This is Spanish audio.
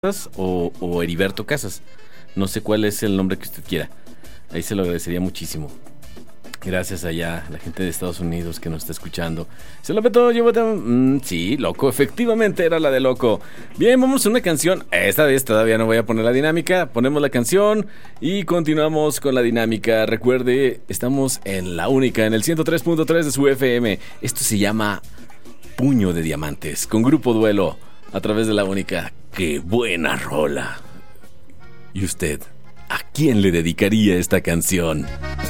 o Heriberto Casas. No sé cuál es el nombre que usted quiera. Ahí se lo agradecería muchísimo. Gracias allá, la gente de Estados Unidos que nos está escuchando. Se lo meto, llévate. Sí, Loco, efectivamente era la de Loco. Bien, vamos a una canción. Esta vez todavía no voy a poner la dinámica. Ponemos la canción y continuamos con la dinámica. Recuerde, estamos en La Única, en el 103.3 de su FM. Esto se llama Puño de Diamantes, con Grupo Duelo, a través de La Única. ¡Qué buena rola! ¿Y usted, a quién le dedicaría esta canción?